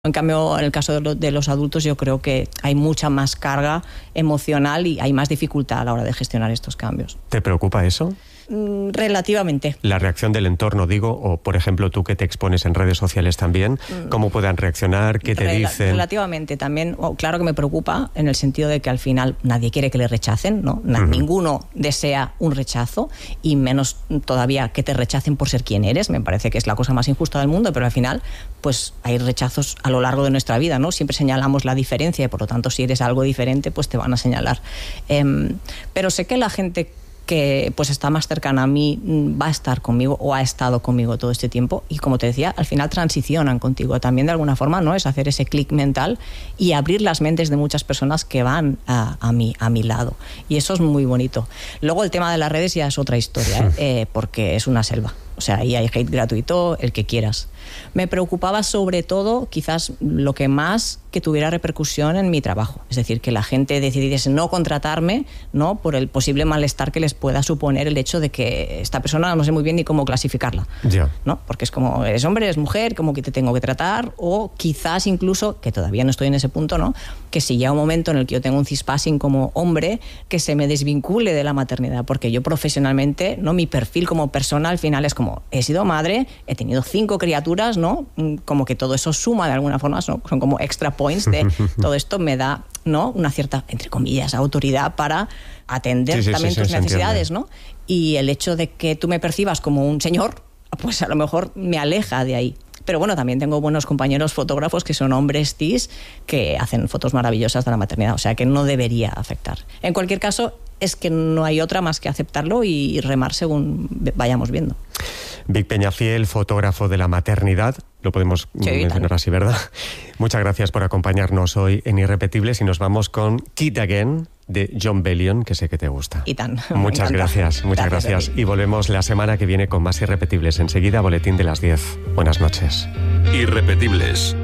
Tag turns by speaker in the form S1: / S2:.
S1: En cambio, en el caso de los adultos, yo creo que hay mucha más carga emocional y hay más dificultad a la hora de gestionar estos cambios.
S2: ¿Te preocupa eso?
S1: Relativamente.
S2: La reacción del entorno, digo, o por ejemplo tú que te expones en redes sociales también, ¿cómo puedan reaccionar? ¿Qué te dicen?
S1: Relativamente también, claro que me preocupa en el sentido de que al final nadie quiere que le rechacen, ¿no? Ninguno desea un rechazo y menos todavía que te rechacen por ser quien eres. Me parece que es la cosa más injusta del mundo, pero al final pues hay rechazos a lo largo de nuestra vida, ¿no? Siempre señalamos la diferencia y por lo tanto si eres algo diferente pues te van a señalar. Pero sé que la gente que pues está más cercana a mí va a estar conmigo o ha estado conmigo todo este tiempo y como te decía, al final transicionan contigo también de alguna forma, ¿no? Es hacer ese clic mental y abrir las mentes de muchas personas que van a mi lado y eso es muy bonito. Luego el tema de las redes ya es otra historia, porque es una selva. O sea, ahí hay hate gratuito, el que quieras. Me preocupaba sobre todo, quizás lo que más, que tuviera repercusión en mi trabajo. Es decir, que la gente decidiese no contratarme, ¿no? Por el posible malestar que les pueda suponer el hecho de que esta persona no sé muy bien ni cómo clasificarla.
S2: Yeah.
S1: ¿No? Porque es como, eres hombre, eres mujer, ¿cómo que te tengo que tratar? O quizás incluso, que todavía no estoy en ese punto, ¿no? Que si llega un momento en el que yo tengo un cispassing como hombre, que se me desvincule de la maternidad. Porque yo profesionalmente, ¿no? Mi perfil como persona al final es como, he sido madre, he tenido 5 criaturas, ¿no? Como que todo eso suma de alguna forma, ¿no? Son como extra points de todo esto me da, ¿no? Una cierta, entre comillas, autoridad para atender también tus necesidades, ¿no? Y el hecho de que tú me percibas como un señor, pues a lo mejor me aleja de ahí. Pero bueno, también tengo buenos compañeros fotógrafos que son hombres cis que hacen fotos maravillosas de la maternidad, o sea que no debería afectar. En cualquier caso, es que no hay otra más que aceptarlo y remar según vayamos viendo.
S2: Vic Peñafiel, fotógrafo de la maternidad, lo podemos mencionar así, ¿verdad? Muchas gracias por acompañarnos hoy en Irrepetibles y nos vamos con Kid Again de Jon Bellion, que sé que te gusta.
S1: Y tan.
S2: Muchas gracias. Y volvemos la semana que viene con más Irrepetibles. Enseguida, boletín de las 10. Buenas noches.
S3: Irrepetibles.